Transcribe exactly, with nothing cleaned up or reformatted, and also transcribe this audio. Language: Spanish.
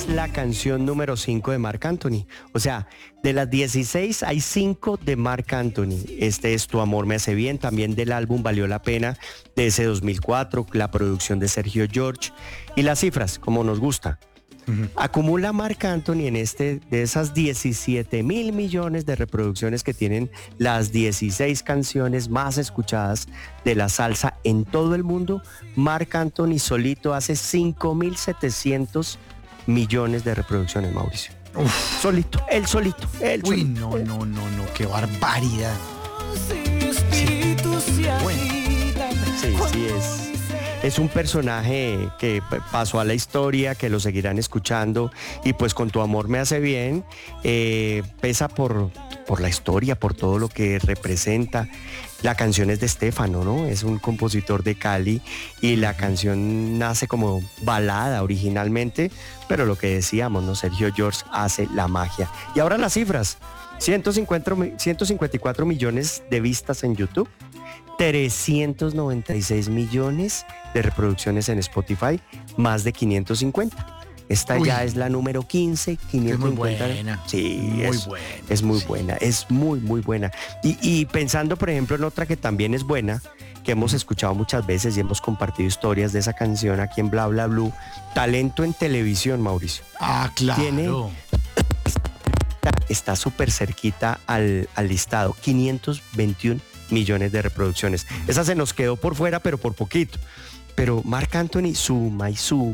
es la canción número cinco de Marc Anthony. O sea, de las dieciséis hay cinco de Marc Anthony. Este es Tu amor me hace bien, también del álbum Valió la pena de ese dos mil cuatro, la producción de Sergio George y las cifras, como nos gusta. Uh-huh. Acumula Marc Anthony en este de esas diecisiete mil millones de reproducciones que tienen las dieciséis canciones más escuchadas de la salsa en todo el mundo. Marc Anthony solito hace cinco mil setecientos millones de reproducciones, Mauricio. Uf. Solito, él solito, él Uy, solito. no, no, no, no, qué barbaridad. Sí, bueno. sí, sí es. Es un personaje que pasó a la historia, que lo seguirán escuchando y pues con Tu amor me hace bien, eh, pesa por, por la historia, por todo lo que representa. La canción es de Stefano, ¿no? Es un compositor de Cali y la canción nace como balada originalmente, pero lo que decíamos, ¿no? Sergio George hace la magia. Y ahora las cifras, ciento cincuenta, ciento cincuenta y cuatro millones de vistas en YouTube. trescientos noventa y seis millones de reproducciones en Spotify, más de quinientos cincuenta. Esta Uy. ya es la número quince, quinientos cincuenta. Es muy buena. Sí, muy es, buena, es muy sí. buena, es muy, muy buena. Y, y pensando, por ejemplo, en otra que también es buena, que hemos escuchado muchas veces y hemos compartido historias de esa canción aquí en Bla Bla Blue, Talento en Televisión, Mauricio. Ah, claro. Tiene, está súper cerquita al, al listado, quinientos veintiún millones de reproducciones. Esa se nos quedó por fuera, pero por poquito. Pero Marc Anthony suma y suma